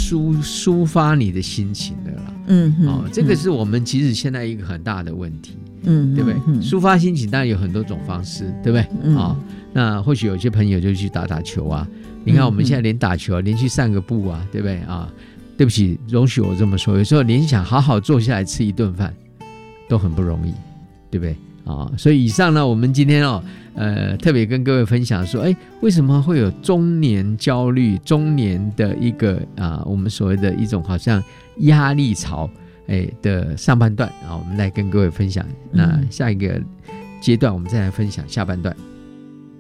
抒发你的心情的啦。这个是我们其实现在一个很大的问题，对不对？抒发心情当然有很多种方式，对不对？那或许有些朋友就去打打球啊。你看我们现在连打球连去散个步啊，对不对啊？对不起，容许我这么说，有时候连想好好坐下来吃一顿饭都很不容易，对不对啊？所以以上呢，我们今天特别跟各位分享说，为什么会有中年焦虑、中年的一个我们所谓的一种好像压力潮的上半段我们来跟各位分享。那下一个阶段我们再来分享下半段。